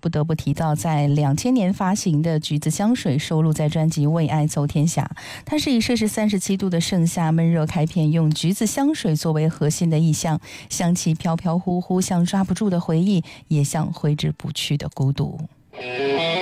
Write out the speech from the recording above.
不得不提到在2000年发行的橘子香水，收录在专辑《为爱走天下》。它是以摄氏37度的盛夏闷热开篇，用橘子香水作为核心的意象，香气飘飘忽忽，像抓不住的回忆，也像挥之不去的孤独。